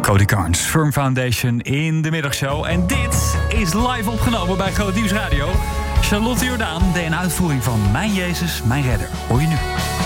Cody Carnes, Firm Foundation in de middagshow. En dit is live opgenomen bij Groot Nieuws Radio. Charlotte Jordaan deed een uitvoering van Mijn Jezus, Mijn Redder. Hoor je nu.